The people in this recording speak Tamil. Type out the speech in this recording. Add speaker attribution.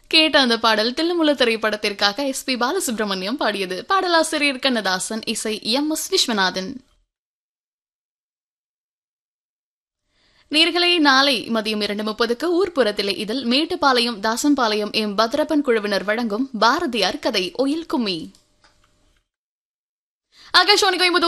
Speaker 1: கேட்ட அந்த பாடல் தில்லுமுல்லு திரைப்படத்திற்காக எஸ்.பி. பாலசுப்ரமணியம் பாடியது. பாடலாசிரியர் கண்ணதாசன், இசை எம்.எஸ். விஸ்வநாதன். நேர்களே, நாளை மதியம் 2:30க்கு ஊர்ப்புறத்திலே இதில் மேட்டுப்பாளையம் தாசம்பாளையம் எம் பத்ரப்பன் குழுவினர் வழங்கும் பாரதியார் கதை ஒயில் கும்மி. ஆகாஷவாணி கோயம்புத்தூர்